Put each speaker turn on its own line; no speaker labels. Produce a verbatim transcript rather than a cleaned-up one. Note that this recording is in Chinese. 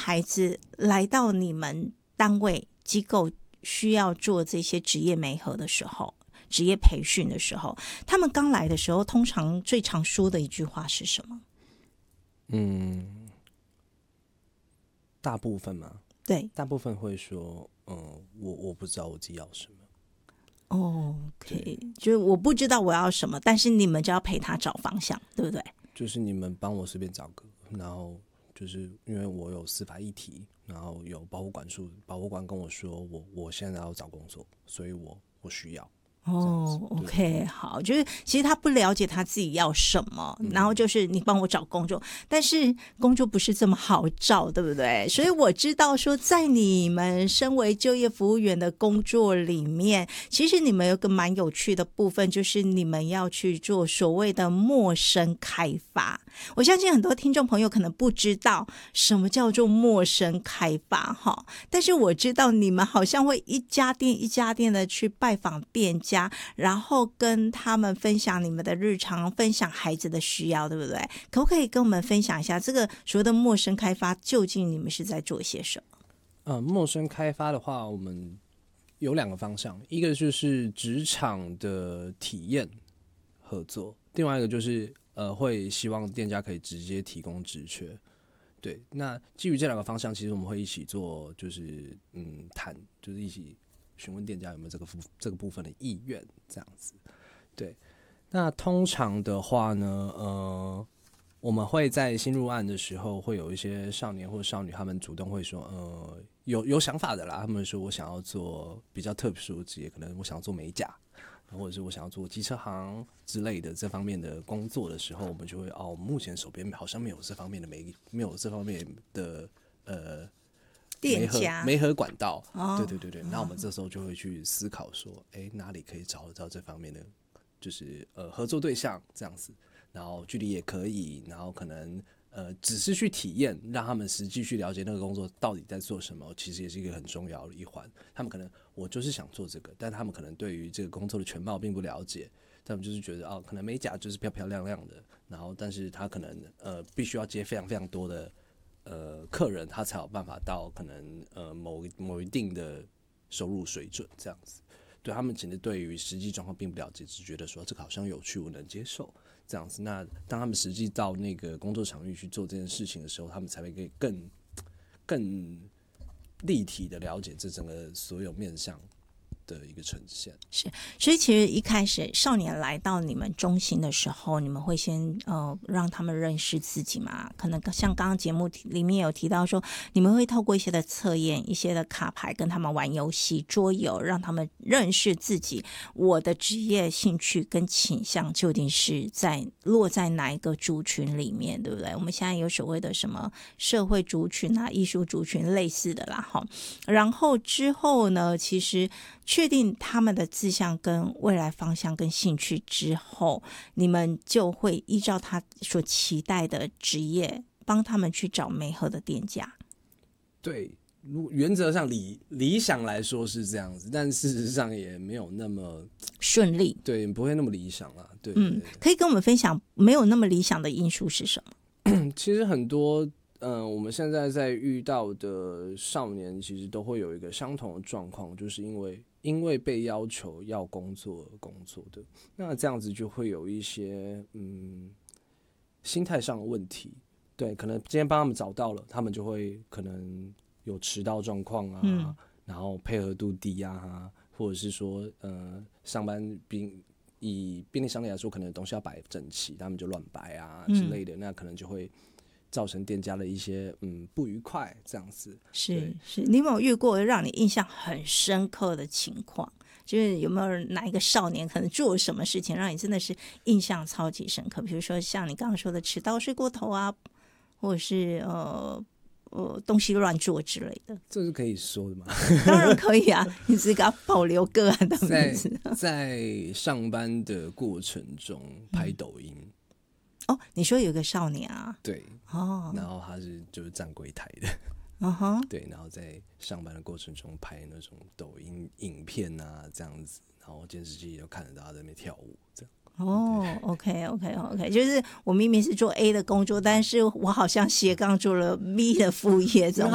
孩子来到你们单位机构需要做这些职业媒合的时候，职业培训的时候，他们刚来的时候通常最常说的一句话是什么？
嗯，大部分嘛，
对，
大部分会说，嗯，我我不知道我自己要什么。
哦 ，OK， 就是我不知道我要什么，但是你们就要陪他找方向，对不对？
就是你们帮我随便找个，然后就是因为我有司法议题，然后有保护管束，保护官跟我说我我现在要找工作，所以我我需要。
哦 ，OK， 好，就是其实他不了解他自己要什么，嗯、然后就是你帮我找工作，但是工作不是这么好找，对不对？所以我知道说，在你们身为就业服务员的工作里面，其实你们有个蛮有趣的部分，就是你们要去做所谓的陌生开发。我相信很多听众朋友可能不知道什么叫做陌生开发哈，但是我知道你们好像会一家店一家店的去拜访店家，然后跟他们分享你们的日常，分享孩子的需要，对不对？可不可以跟我们分享一下这个所谓的陌生开发究竟你们是在做些什么？
呃，陌生开发的话，我们有两个方向，一个就是职场的体验合作，另外一个就是呃，会希望店家可以直接提供职缺。对，那基于这两个方向，其实我们会一起做，就是嗯谈，就是一起询问店家有没有这个这个部分的意愿，这样子。对，那通常的话呢，呃，我们会在新入案的时候，会有一些少年或少女，他们主动会说，呃，有有想法的啦，他们说我想要做比较特殊的职业，可能我想要做美甲。或者是我想要做机车行之类的这方面的工作的时候，我们就会哦，目前手边好像没有这方面的没没有这方面的呃
店家
媒合管道，
哦、
对对对对。那我们这时候就会去思考说，哎，哪里可以找得到这方面的，就是呃合作对象这样子，然后距离也可以，然后可能。呃，只是去体验，让他们实际去了解那个工作到底在做什么，其实也是一个很重要的一环。他们可能我就是想做这个，但他们可能对于这个工作的全貌并不了解，他们就是觉得哦，可能美甲就是漂漂亮亮的，然后但是他可能呃必须要接非常非常多的呃客人，他才有办法到可能呃某某一定的收入水准这样子。对他们其实对于实际状况并不了解，只觉得说这个好像有趣，我能接受。这样子，那当他们实际到那个工作场域去做这件事情的时候，他们才会可以更更立体的了解这整个所有面向的一个呈现。
是，所以其实一开始少年来到你们中心的时候，你们会先呃让他们认识自己嘛？可能像刚刚节目里面有提到说，你们会透过一些的测验、一些的卡牌，跟他们玩游戏、桌游，让他们认识自己。我的职业兴趣跟倾向究竟是在落在哪一个族群里面，对不对？我们现在有所谓的什么社会族群啊、艺术族群类似的啦，哈。然后之后呢，其实确定他们的志向跟未来方向跟兴趣之后，你们就会依照他所期待的职业，帮他们去找媒合的店家。
对，原则上理理想来说是这样子，但事实上也没有那么
顺利，
对，不会那么理想啦。对，对对
嗯，可以跟我们分享没有那么理想的因素是什么？
其实很多。嗯，我们现在在遇到的少年，其实都会有一个相同的状况，就是因为因为被要求要工作而工作的，那这样子就会有一些嗯心态上的问题。对，可能今天帮他们找到了，他们就会可能有迟到状况啊、嗯，然后配合度低啊，或者是说呃上班并以便利商店来说，可能东西要摆整齐，他们就乱摆啊之类的，嗯、那可能就会。造成店家的一些嗯不愉快，这样子
是是，你有没有遇过让你印象很深刻的情况？就是有没有哪一个少年可能做了什么事情让你真的是印象超级深刻？比如说像你刚刚说的迟到睡过头啊，或者是呃呃东西乱做之类的，
这是可以说的吗？
当然可以啊，你只是给他保留个案的名字。
在在上班的过程中拍抖音。嗯
哦，你说有个少年啊？
对，哦，然后他是就是站柜台的，
嗯哼，
对，然后在上班的过程中拍那种抖音影片啊，这样子，然后监视器就看得到他在那边跳舞，这样。
哦 ，OK OK OK， 就是我明明是做 A 的工作，但是我好像斜杠做了 B 的副业，这种